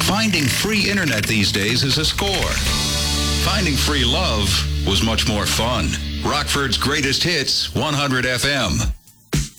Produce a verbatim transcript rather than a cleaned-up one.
Finding free internet these days is a score. Finding free love was much more fun. Rockford's greatest hits, one hundred F M.